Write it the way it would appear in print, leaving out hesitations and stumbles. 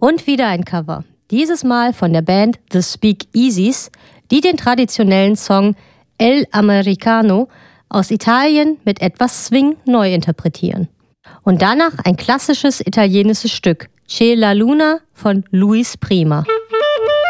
Und wieder ein Cover. Dieses Mal von der Band The Speakeasies, die den traditionellen Song El Americano aus Italien mit etwas Swing neu interpretieren. Und danach ein klassisches italienisches Stück, C'è la Luna von Luis Prima.